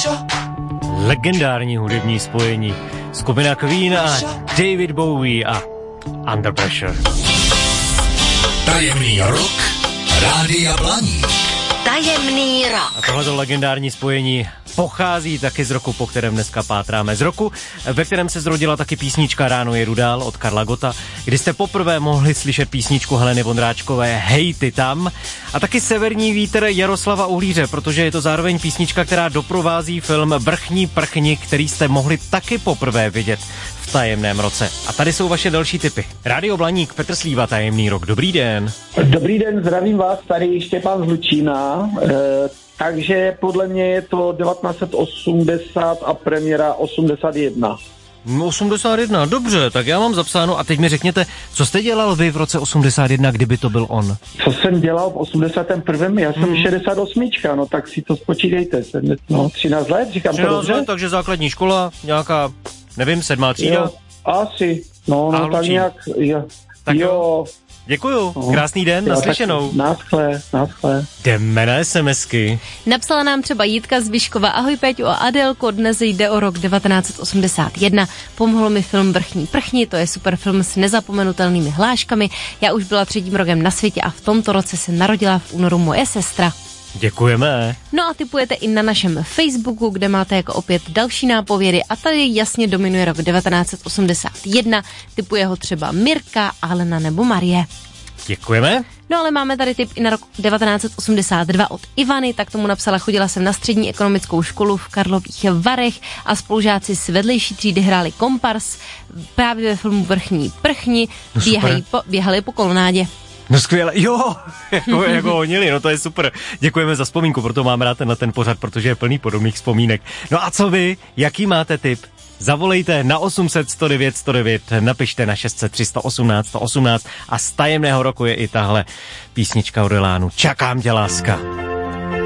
Legendární hudební spojení. Skupina Queen a David Bowie a Under Pressure. Tajemný rok Rádia Blaník. Tajemný rok. A tohleto legendární spojení pochází taky z roku, po kterém dneska pátráme. Z roku, ve kterém se zrodila taky písnička Ráno jedu dál od Karla Gotta, kdy jste poprvé mohli slyšet písničku Heleny Vondráčkové Hej ty tam, a taky Severní vítr Jaroslava Uhlíře, protože je to zároveň písnička, která doprovází film Vrchní prchni, který jste mohli taky poprvé vidět v tajemném roce. A tady jsou vaše další tipy. Rádio Blaník, Petr Slíva, Tajemný rok. Dobrý den. Dobrý den, zdravím vás, tady Štěpán z Lučína. Takže podle mě je to 1980 a premiéra 81. 81, dobře, tak já mám zapsáno a teď mi řekněte, co jste dělal vy v roce 81, kdyby to byl on? Co jsem dělal v 81. Já jsem 68, no tak si to spočítejte, 13 let, říkám 13 to dobře? let, takže základní škola, nějaká, nevím, 7. třída? Jo, asi, no tak nějak, jo. Děkuju, krásný den, naslyšenou. Naschle. Jdeme na SMSky. Napsala nám třeba Jitka z Vyškova. Ahoj Peťo a Adelko, dnes jde o rok 1981. Pomohl mi film Vrchní prchni, to je super film s nezapomenutelnými hláškami. Já už byla 3. rokem na světě a v tomto roce se narodila v únoru moje sestra. Děkujeme. No a tipujete i na našem Facebooku, kde máte jako opět další nápovědy a tady jasně dominuje rok 1981. Tipuje ho třeba Mirka, Alena nebo Marie. Děkujeme. No ale máme tady tip i na rok 1982 od Ivany, tak tomu napsala: chodila jsem na střední ekonomickou školu v Karlových Varech a spolužáci z vedlejší třídy hráli kompars právě ve filmu Vrchní prchni, běhali po kolonádě. No skvěle, jo, jako honili, no to je super. Děkujeme za vzpomínku, proto mám rád ten pořad, protože je plný podobných vzpomínek. No a co vy, jaký máte tip? Zavolejte na 800 109 109, napište na 600 318 118 a z tajemného roku je i tahle písnička od Elánu. Čakám tě, láska.